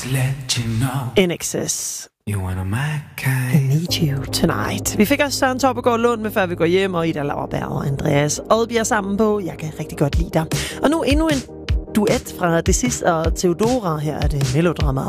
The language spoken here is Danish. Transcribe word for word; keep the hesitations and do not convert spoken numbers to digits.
just let you know. N X S. You wanna my kind. I need you tonight. Vi fik også Søren Torpegaard Lund med Før vi går hjem, og Ida Lauerberg og Andreas Odbjerg sammen på Jeg kan rigtig godt lide dig. Og nu endnu en duet fra Det sidste og Theodora. Her er det melodrama.